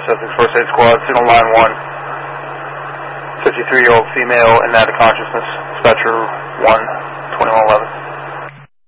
Essex First Aid Squad, signal line 1. 53-year-old female in out of consciousness. Dispatcher 1, 2111.